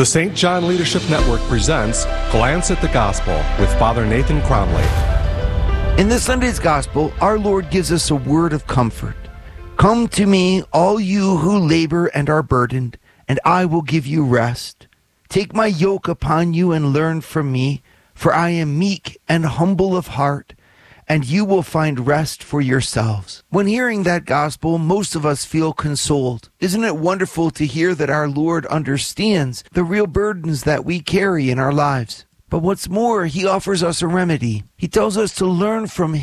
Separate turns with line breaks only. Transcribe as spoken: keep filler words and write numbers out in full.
The Saint John Leadership Network presents Glance at the Gospel with Father Nathan Cromley.
In this Sunday's Gospel, our Lord gives us a word of comfort. Come to me, all you who labor and are burdened, and I will give you rest. Take my yoke upon you and learn from me, for I am meek and humble of heart, and you will find rest for yourselves. When hearing that gospel, most of us feel consoled. Isn't it wonderful to hear that our Lord understands the real burdens that we carry in our lives? But what's more, he offers us a remedy. He tells us to learn from him.